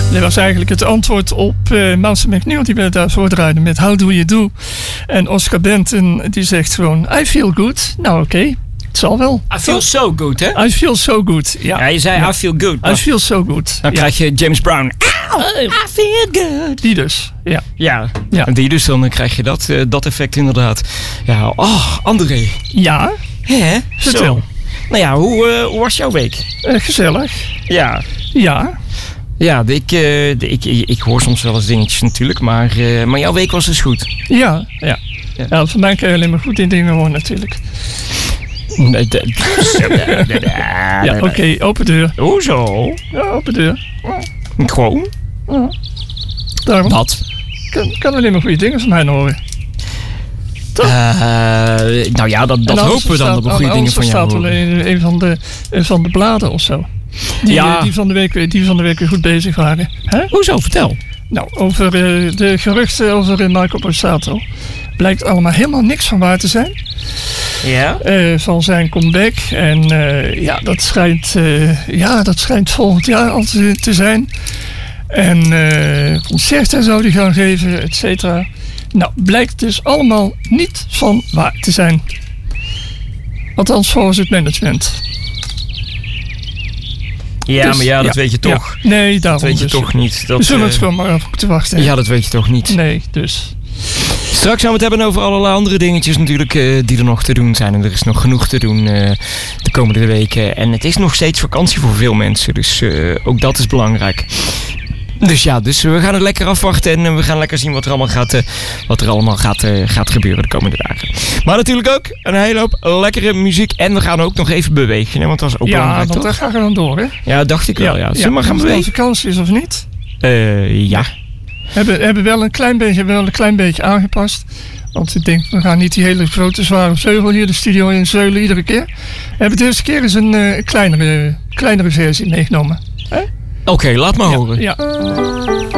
Dit was eigenlijk het antwoord op Manson McNeil die we daar voordraaiden met How Do You Do. En Oscar Benton die zegt gewoon I feel good. Nou oké, het zal wel. I feel so good, hè? I feel so good, ja. Ja, je zei I feel good. I feel so good. Dan krijg je James Brown. I feel good. Die dus, ja. Ja. En die dus, dan krijg je dat effect inderdaad. Ja, André. Ja? Hè? Vertel. Zo. Nou ja, hoe was jouw week? Gezellig. Ja. Ja. Ja, ik hoor soms wel eens dingetjes natuurlijk, maar jouw week was dus goed. Ja. Ja, voor mij kan je alleen maar goed in dingen horen natuurlijk. Ja, oké, open deur. Hoezo? Ja, open deur. Gewoon? Ja. Daarom. Wat? Kan alleen maar goede dingen van mij horen. Nou ja, dat hopen we dan, dat we goede dingen van jou horen. Staat wel een van de bladen of zo. Die van de week weer goed bezig waren. Hè? Hoezo? Vertel. Nou, over de geruchten over Michael Borsato. Blijkt allemaal helemaal niks van waar te zijn. Ja? Van zijn comeback. En dat schijnt volgend jaar al te zijn. En concerten zou hij gaan geven, et cetera. Nou, blijkt dus allemaal niet van waar te zijn. Althans volgens het management. Ja, dus, maar dat weet je toch. Ja. Nee, daarom dat weet je toch niet. We zullen het gewoon maar af te wachten. Ja, dat weet je toch niet. Nee, dus. Straks gaan we het hebben over allerlei andere dingetjes natuurlijk die er nog te doen zijn. En er is nog genoeg te doen de komende weken. En het is nog steeds vakantie voor veel mensen. Dus ook dat is belangrijk. Dus we gaan het lekker afwachten en we gaan lekker zien wat er allemaal gaat gebeuren de komende dagen. Maar natuurlijk ook een hele hoop lekkere muziek en we gaan ook nog even bewegen, hè, want dat is ook belangrijk, toch? Ja, want daar gaan we dan door, hè? Ja, dacht ik wel, ja. Zullen we maar gaan bewegen? Als het vakantie is of niet? Ja. Hebben wel een klein beetje aangepast. Want ik denk, we gaan niet die hele grote zware vleugel hier de studio in zeulen iedere keer. We hebben deze keer eens een kleinere versie meegenomen. Oké, laat maar horen. Ja.